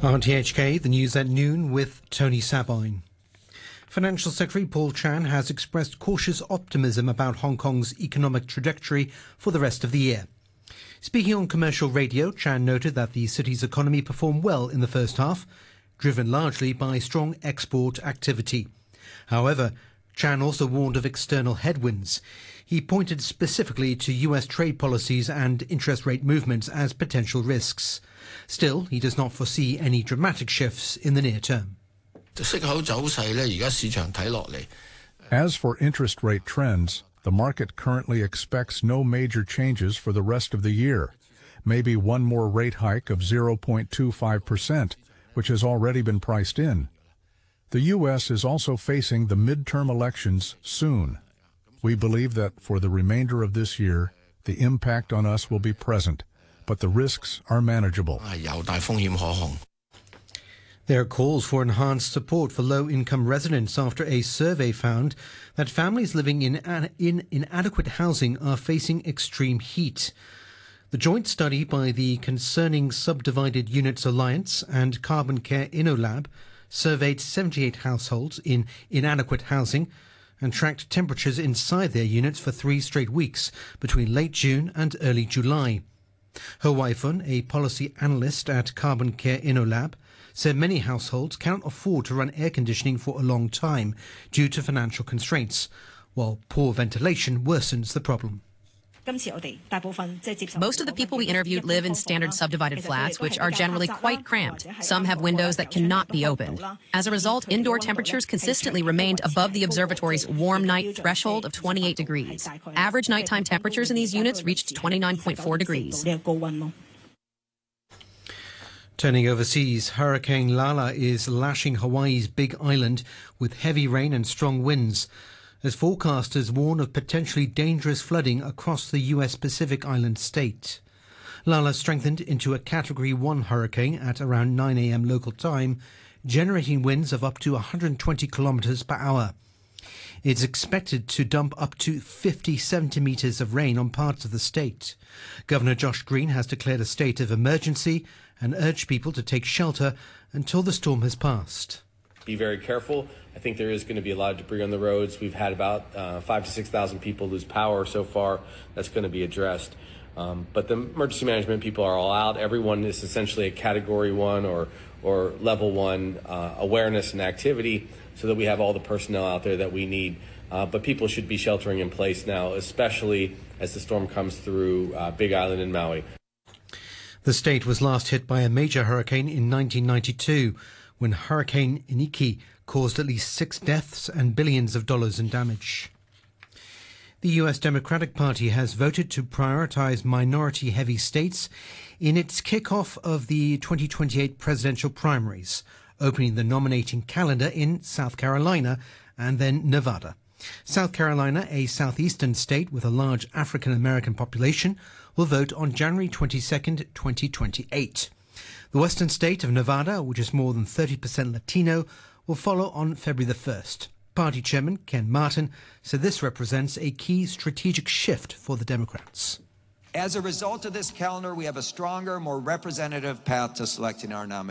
RTHK, the news at noon with Tony Sabine. Financial Secretary Paul Chan has expressed cautious optimism about Hong Kong's economic trajectory for the rest of the year. Speaking on commercial radio, Chan noted that the city's economy performed well in the first half, driven largely by strong export activity. However, Chan also warned of external headwinds. He pointed specifically to US trade policies and interest rate movements as potential risks. Still, he does not foresee any dramatic shifts in the near term. As for interest rate trends, the market currently expects no major changes for the rest of the year. Maybe one more rate hike of 0.25%, which has already been priced in. The U.S. is also facing the midterm elections soon. We believe that for the remainder of this year, the impact on us will be present, but the risks are manageable. There are calls for enhanced support for low-income residents after a survey found that families living in inadequate housing are facing extreme heat. The joint study by the Concerning Subdivided Units Alliance and Carbon Care InnoLab surveyed 78 households in inadequate housing and tracked temperatures inside their units for 3 straight weeks between late June and early July. Ho Wai-fun, a policy analyst at Carbon Care InnoLab, said many households cannot afford to run air conditioning for a long time due to financial constraints, while poor ventilation worsens the problem. Most of the people we interviewed live in standard subdivided flats, which are generally quite cramped. Some have windows that cannot be opened. As a result, indoor temperatures consistently remained above the observatory's warm night threshold of 28 degrees. Average nighttime temperatures in these units reached 29.4 degrees. Turning overseas, Hurricane Lala is lashing Hawaii's Big Island with heavy rain and strong winds, as forecasters warn of potentially dangerous flooding across the U.S. Pacific Island state. Lala strengthened into a Category 1 hurricane at around 9 a.m. local time, generating winds of up to 120 kilometers per hour. It's expected to dump up to 50 centimeters of rain on parts of the state. Governor Josh Green has declared a state of emergency and urged people to take shelter until the storm has passed. Be very careful. I think there is going to be a lot of debris on the roads. We've had about 5,000 to 6,000 people lose power so far. That's going to be addressed. But the emergency management people are all out. Everyone is essentially a Category 1 or Level 1 awareness and activity, so that we have all the personnel out there that we need. But people should be sheltering in place now, especially as the storm comes through Big Island and Maui. The state was last hit by a major hurricane in 1992, when Hurricane Iniki caused at least 6 deaths and billions of dollars in damage. The U.S. Democratic Party has voted to prioritize minority-heavy states in its kickoff of the 2028 presidential primaries, opening the nominating calendar in South Carolina and then Nevada. South Carolina, a southeastern state with a large African-American population, will vote on January 22, 2028. The western state of Nevada, which is more than 30% Latino, will follow on February the 1st. Party chairman Ken Martin said this represents a key strategic shift for the Democrats. As a result of this calendar, we have a stronger, more representative path to selecting our nominee.